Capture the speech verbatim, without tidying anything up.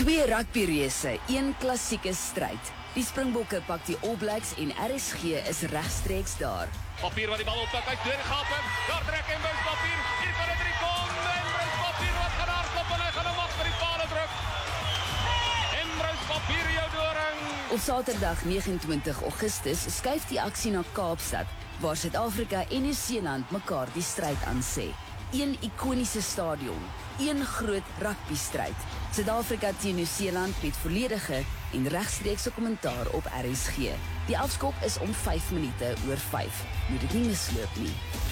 Twee rugbyreëse, een klassieke stryd. Die Springbokke pak die All Blacks en R S G is regstreeks daar. Papier wat die bal oppak, hy deur die gat in. Daar trek en Bruce Papier. Hier kan dit kom. En Bruce Papier wat gaan hardloop en hy gaan hom af vir die paal druk. En Bruce Papier jou doring. Op Saterdag negenentwintig Augustus skuif die aksie na Kaapstad, waar Suid-Afrika en Nieu-Seeland mekaar die stryd aan sê. Een ikoniese stadion, een groot rugbystryd. Suid-Afrika teen Nieu-Seeland met volledige en regstreekse kommentaar op R S G. Die afskop is om vyf minute oor vyf. Moet dit nie misloop nie.